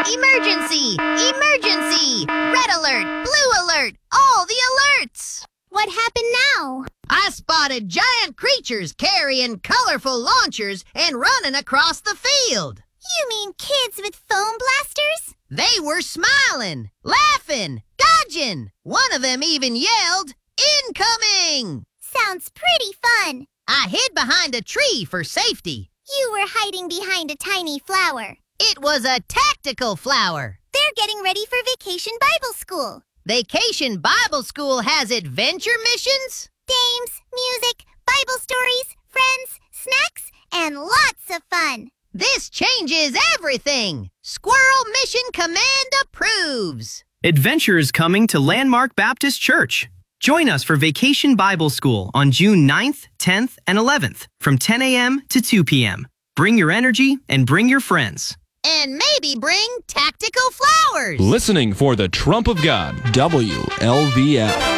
Emergency! Emergency! Red alert! Blue alert! All the alerts! What happened now? I spotted giant creatures carrying colorful launchers and running across the field. You mean kids with foam blasters? They were smiling, laughing, dodging. One of them even yelled, "Incoming!" Sounds pretty fun. I hid behind a tree for safety. You were hiding behind a tiny flower. It was a tactical flower. They're getting ready for Vacation Bible School. Vacation Bible School has adventure missions? Games, music, Bible stories, friends, snacks, and lots of fun. This changes everything. Squirrel Mission Command approves. Adventure is coming to Landmark Baptist Church. Join us for Vacation Bible School on June 9th, 10th, and 11th from 10 a.m. to 2 p.m. Bring your energy and bring your friends. And maybe bring tactical flowers. Listening for the Trump of God. WLVF.